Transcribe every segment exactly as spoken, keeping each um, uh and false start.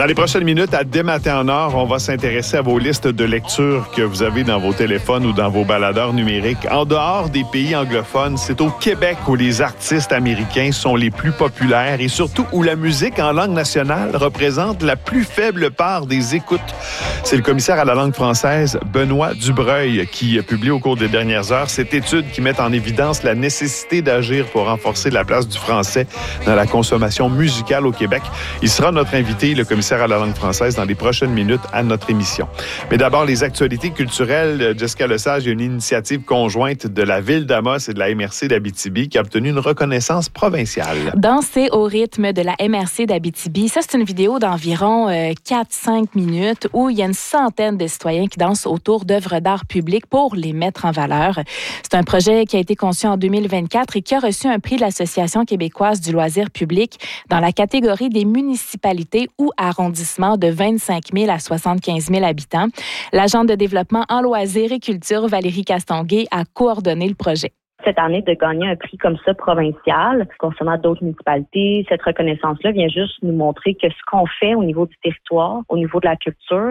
Dans les prochaines minutes, à Dès matin en or, on va s'intéresser à vos listes de lecture que vous avez dans vos téléphones ou dans vos baladeurs numériques. En dehors des pays anglophones, c'est au Québec où les artistes américains sont les plus populaires et surtout où la musique en langue nationale représente la plus faible part des écoutes. C'est le commissaire à la langue française, Benoît Dubreuil, qui publie au cours des dernières heures cette étude qui met en évidence la nécessité d'agir pour renforcer la place du français dans la consommation musicale au Québec. Il sera notre invité, le commissaire à la langue française, dans les prochaines minutes à notre émission. Mais d'abord, les actualités culturelles. Jessica Lesage, il y a une initiative conjointe de la Ville d'Amos et de la M R C d'Abitibi qui a obtenu une reconnaissance provinciale. Danser au rythme de la M R C d'Abitibi. Ça, c'est une vidéo d'environ euh, quatre à cinq minutes où il y a une centaine de citoyens qui dansent autour d'œuvres d'art public pour les mettre en valeur. C'est un projet qui a été conçu en deux mille vingt-quatre et qui a reçu un prix de l'Association québécoise du loisir public dans la catégorie des municipalités ou arrondissements de vingt-cinq mille à soixante-quinze mille habitants. L'agente de développement en loisirs et culture, Valérie Castonguay, a coordonné le projet. Cette année, de gagner un prix comme ça provincial, concernant d'autres municipalités, cette reconnaissance-là vient juste nous montrer que ce qu'on fait au niveau du territoire, au niveau de la culture,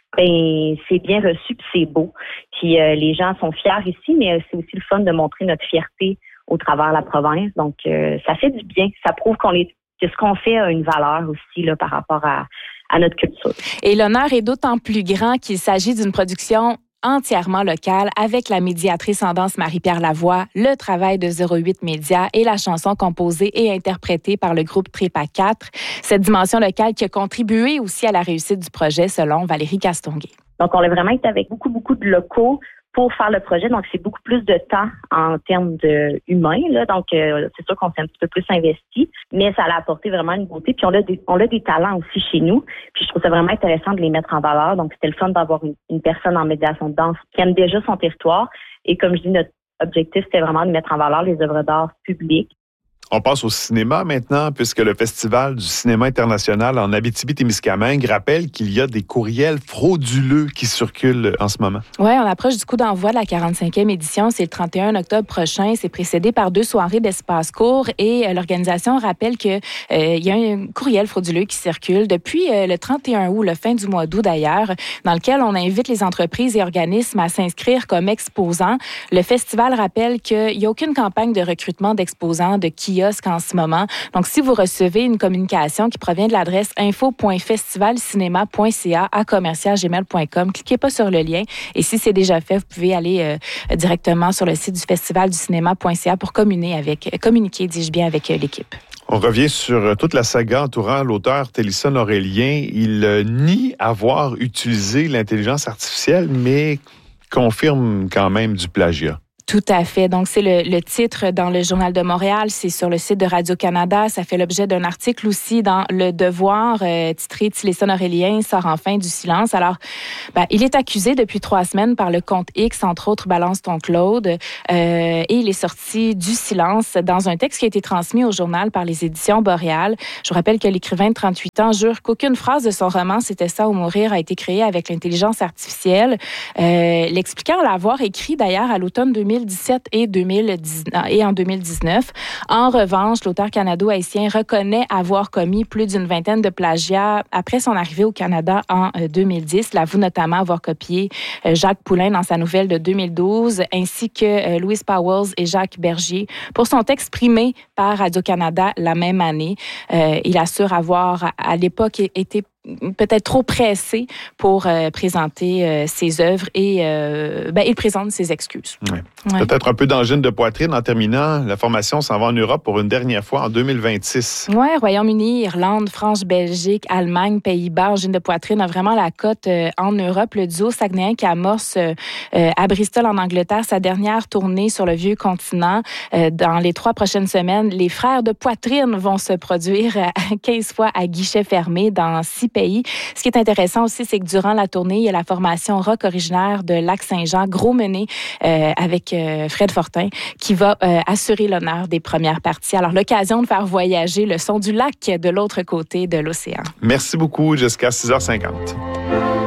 ben c'est bien reçu puis c'est beau. Puis euh, les gens sont fiers ici, mais c'est aussi le fun de montrer notre fierté au travers de la province. Donc, euh, ça fait du bien. Ça prouve qu'on est que ce qu'on fait a une valeur aussi là, par rapport à, à notre culture. Et l'honneur est d'autant plus grand qu'il s'agit d'une production entièrement locale avec la médiatrice en danse Marie-Pierre Lavoie, le travail de zéro huit Média et la chanson composée et interprétée par le groupe Trip à quatre. Cette dimension locale qui a contribué aussi à la réussite du projet selon Valérie Castonguay. Donc, on a vraiment été avec beaucoup, beaucoup de locaux pour faire le projet. Donc, c'est beaucoup plus de temps en termes de humains, là. Donc, euh, c'est sûr qu'on s'est un petit peu plus investi, mais ça a apporté vraiment une beauté. Puis, on a des, on a des talents aussi chez nous. Puis, je trouve ça vraiment intéressant de les mettre en valeur. Donc, c'était le fun d'avoir une, une personne en médiation de danse qui aime déjà son territoire. Et comme je dis, notre objectif, c'était vraiment de mettre en valeur les œuvres d'art publiques. On passe au cinéma maintenant, puisque le Festival du cinéma international en Abitibi-Témiscamingue rappelle qu'il y a des courriels frauduleux qui circulent en ce moment. Oui, on approche du coup d'envoi de la quarante-cinquième édition. C'est le trente et un octobre prochain. C'est précédé par deux soirées d'espace court et euh, l'organisation rappelle qu'il euh, y a un courriel frauduleux qui circule depuis euh, le trente et un août, la fin du mois d'août d'ailleurs, dans lequel on invite les entreprises et organismes à s'inscrire comme exposants. Le festival rappelle qu'il n'y a aucune campagne de recrutement d'exposants de qui en ce moment. Donc, si vous recevez une communication qui provient de l'adresse info point festivalcinéma point c a à commercial gmail point com, cliquez pas sur le lien. Et si c'est déjà fait, vous pouvez aller euh, directement sur le site du festival du cinéma point c a pour communiquer avec, communiquer, dis-je bien, avec euh, l'équipe. On revient sur toute la saga entourant l'auteur Télison Aurélien. Il euh, nie avoir utilisé l'intelligence artificielle, mais confirme quand même du plagiat. Tout à fait. Donc, c'est le, le titre dans le Journal de Montréal. C'est sur le site de Radio-Canada. Ça fait l'objet d'un article aussi dans Le Devoir, euh, titré « Télison Aurélien sort enfin du silence ». Alors, ben, il est accusé depuis trois semaines par le compte X, entre autres « Balance ton Claude ». Euh, et il est sorti du silence dans un texte qui a été transmis au journal par les éditions Boréal. Je vous rappelle que l'écrivain de trente-huit ans jure qu'aucune phrase de son roman « C'était ça ou mourir » a été créée avec l'intelligence artificielle. Euh, l'expliquant l'avoir écrit d'ailleurs à l'automne deux mille dix-sept et, deux mille dix-neuf, et en deux mille dix-neuf. En revanche, l'auteur canado-haïtien reconnaît avoir commis plus d'une vingtaine de plagiats après son arrivée au Canada en deux mille dix. Il avoue notamment avoir copié Jacques Poulain dans sa nouvelle de deux mille douze, ainsi que Louise Powells et Jacques Bergier pour son texte primé par Radio-Canada la même année. Euh, il assure avoir, à l'époque, été peut-être trop pressé pour euh, présenter euh, ses œuvres et euh, ben, il présente ses excuses. Ouais. Ouais. Peut-être un peu d'angine de poitrine en terminant. La formation s'en va en Europe pour une dernière fois en deux mille vingt-six. Oui, Royaume-Uni, Irlande, France, Belgique, Allemagne, Pays-Bas. Angine de poitrine a vraiment la cote euh, en Europe. Le duo saguenayen qui amorce euh, à Bristol en Angleterre sa dernière tournée sur le vieux continent. Euh, dans les trois prochaines semaines, les frères de poitrine vont se produire quinze fois à guichet fermé dans six pays. Ce qui est intéressant aussi, c'est que durant la tournée, il y a la formation rock originaire de Lac-Saint-Jean, Gros Mené, euh, avec euh, Fred Fortin, qui va euh, assurer l'honneur des premières parties. Alors, l'occasion de faire voyager le son du lac de l'autre côté de l'océan. Merci beaucoup, jusqu'à six heures cinquante.